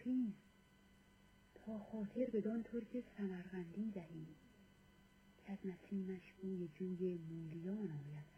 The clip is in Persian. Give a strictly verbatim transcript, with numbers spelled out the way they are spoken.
خیز تا خاطر بدان ترک سمرقندی دهیم که از نسیمش بوی جوی مولیان آید.